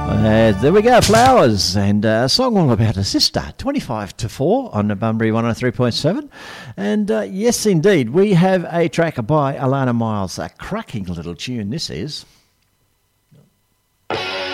There we go, Flowers, and a song all about a sister, 25 to 4 on the Bunbury 103.7. And yes, indeed, we have a track by Alana Miles, a cracking little tune this is.